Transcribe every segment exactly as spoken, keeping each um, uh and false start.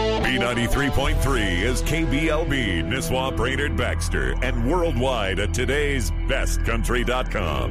B ninety-three point three is K B L B, Nisswa, Brainerd, Baxter, and worldwide at today's best country dot com.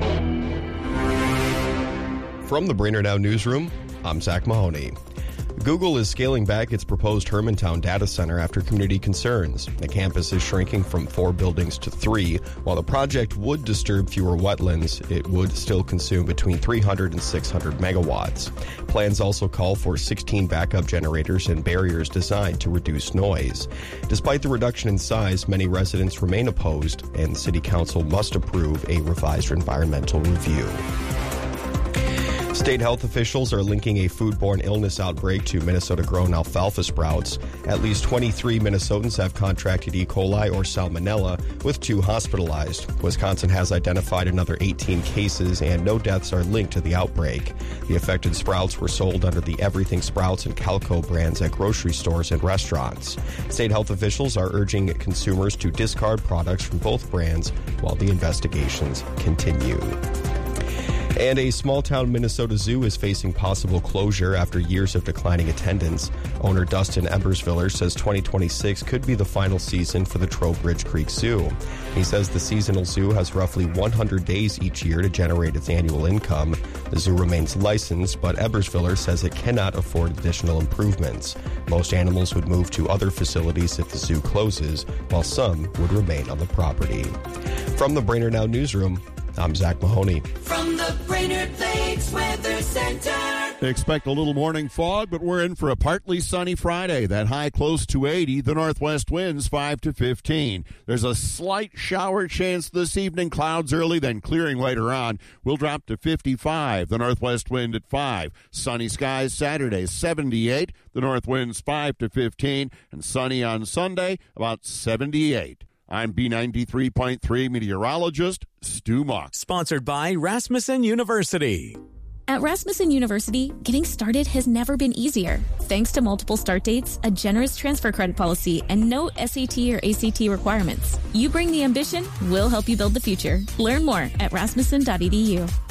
From the Brainerd Now newsroom, I'm Zach Mahoney. Google is scaling back its proposed Hermantown data center after community concerns. The campus is shrinking from four buildings to three. While the project would disturb fewer wetlands, it would still consume between three hundred and six hundred megawatts. Plans also call for sixteen backup generators and barriers designed to reduce noise. Despite the reduction in size, many residents remain opposed, and City Council must approve a revised environmental review. State health officials are linking a foodborne illness outbreak to Minnesota-grown alfalfa sprouts. At least twenty-three Minnesotans have contracted E. coli or salmonella, with two hospitalized. Wisconsin has identified another eighteen cases, and no deaths are linked to the outbreak. The affected sprouts were sold under the Everything Sprouts and Calco brands at grocery stores and restaurants. State health officials are urging consumers to discard products from both brands while the investigations continue. And a small-town Minnesota zoo is facing possible closure after years of declining attendance. Owner Dustin Ebersviller says twenty twenty-six could be the final season for the Trowbridge Creek Zoo. He says the seasonal zoo has roughly one hundred days each year to generate its annual income. The zoo remains licensed, but Ebersviller says it cannot afford additional improvements. Most animals would move to other facilities if the zoo closes, while some would remain on the property. From the Brainerd Now newsroom, I'm Zach Mahoney. From the Brainerd Lakes Weather Center. Expect a little morning fog, but we're in for a partly sunny Friday. That high close to eighty. The northwest winds five to fifteen. There's a slight shower chance this evening. Clouds early, then clearing later on. We'll drop to fifty-five. The northwest wind at five. Sunny skies Saturday, seventy-eight. The north winds five to fifteen. And sunny on Sunday, about seventy-eight. I'm B ninety-three point three meteorologist Stu Mock. Sponsored by Rasmussen University. At Rasmussen University, getting started has never been easier. Thanks to multiple start dates, a generous transfer credit policy, and no S A T or A C T requirements. You bring the ambition, we'll help you build the future. Learn more at rasmussen dot e d u.